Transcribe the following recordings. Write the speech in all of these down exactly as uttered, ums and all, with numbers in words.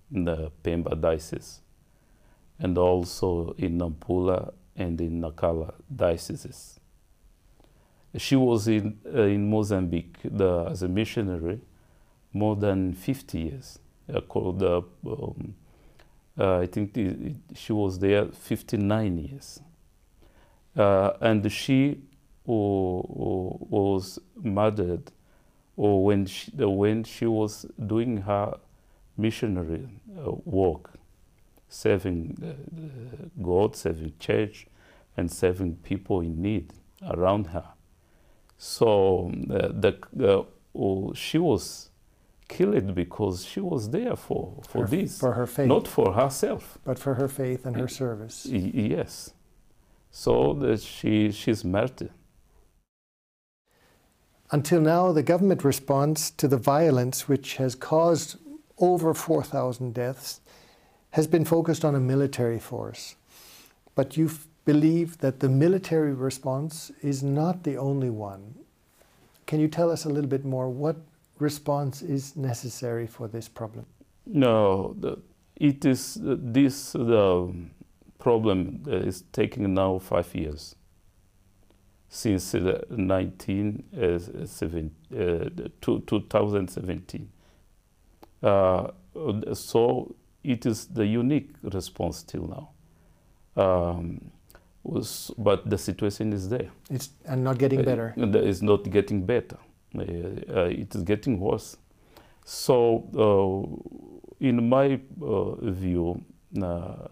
in the Pemba diocese, and also in Nampula and in Nacala dioceses. She was in, uh, in Mozambique the, as a missionary more than fifty years. Uh, called, uh, um, uh, I think it, it, she was there fifty-nine years. Uh, and she uh, was murdered or when she, uh, when she was doing her missionary uh, work, serving uh, God, serving church, and serving people in need around her. So uh, the, uh, oh, she was killed because she was there for, for her, this. For her faith. Not for herself. But for her faith and her service. Y yes. So that she, she's martyred. Until now, the government response to the violence which has caused over four thousand deaths has been focused on a military force. But you believe that the military response is not the only one. Can you tell us a little bit more what response is necessary for this problem? No, the, it is uh, this the problem is taking now five years since uh, nineteen seventeen, uh, two thousand seventeen. Uh, so it is the unique response till now. Um, was, but the situation is there. It's and not getting better. Uh, it's not getting better. Uh, uh, it is getting worse. So, uh, in my uh, view, uh,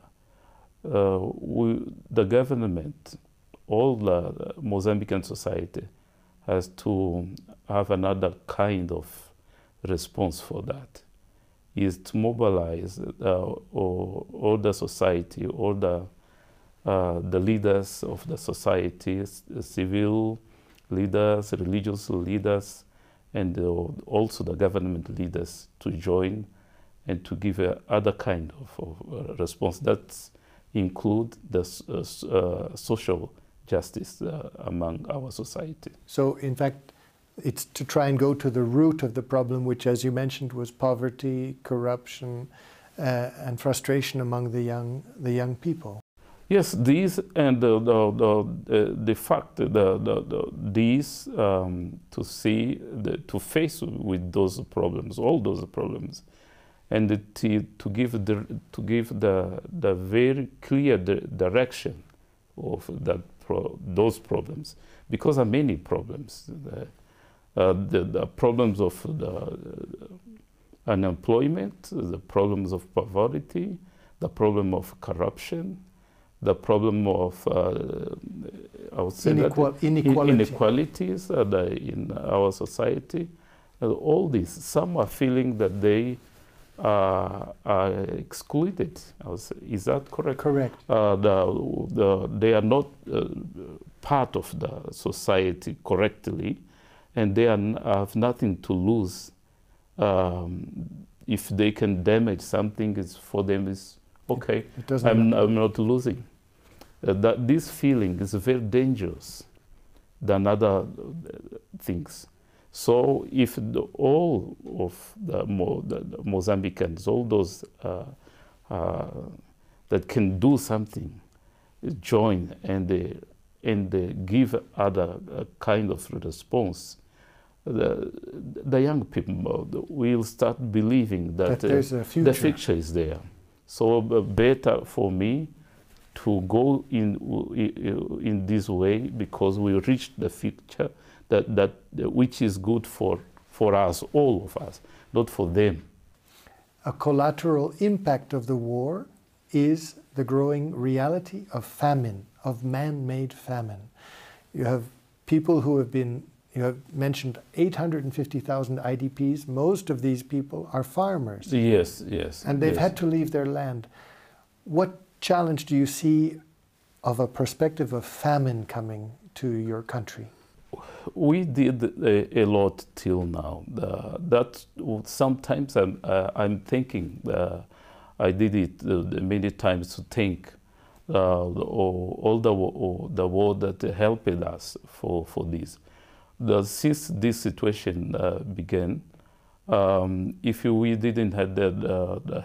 uh, we, the government, all the Mozambican society, has to have another kind of response for that. Is to mobilize uh, all, all the society, all the uh, the leaders of the society, civil leaders, religious leaders, and uh, also the government leaders to join and to give a other kind of, of uh, response that include the uh, uh, social justice uh, among our society. So, in fact, it's to try and go to the root of the problem, which, as you mentioned, was poverty, corruption, uh, and frustration among the young, the young people. Yes, these and the the the, the fact the, the, the these um, to see the, to face with those problems, all those problems, and the, to to give the to give the the very clear the direction of that pro, those problems, because there are many problems. The, Uh, the, the problems of the uh, unemployment, the problems of poverty, the problem of corruption, the problem of uh, I would say Inequal that inequality. inequalities uh, the, in our society. Uh, all these, some are feeling that they uh, are excluded. I would say, is that correct? Correct. Uh, the, the, they are not uh, part of the society correctly. And they are, have nothing to lose. Um, if they can damage something, it's for them is okay. It doesn't I'm, I'm not losing. Uh, that this feeling is very dangerous than other things. So if the, all of the, Mo, the, the Mozambicans, all those uh, uh, that can do something, join and they and they give other uh, kind of response, the, the young people will start believing that, that there's uh, a future. the future is there. So uh, better for me to go in in this way, because we reach the future that that which is good for for us, all of us, not for them. A collateral impact of the war is the growing reality of famine, of man-made famine. You have people who have been, you have mentioned eight hundred fifty thousand I D Ps. Most of these people are farmers. Yes, yes. And they've yes. had to leave their land. What challenge do you see of a perspective of famine coming to your country? We did a, a lot till now. Uh, that sometimes I'm, uh, I'm thinking, uh, I did it uh, many times to think uh, all, all the, all the world that helped us for, for this. The, since this situation uh, began, um, if we didn't have the, the, the